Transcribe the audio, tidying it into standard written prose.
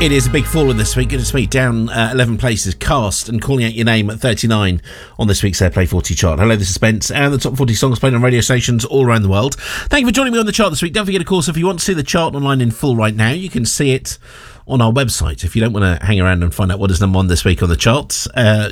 It is a big fall this week. Goodness me, down 11 places. Cast and Calling Out Your Name at 39 on this week's Airplay 40 chart. Hello, this is Spence, and the top 40 songs played on radio stations all around the world. Thank you for joining me on the chart this week. Don't forget, of course, if you want to see the chart online in full right now, you can see it on our website. If you don't want to hang around and find out what is number one this week on the charts,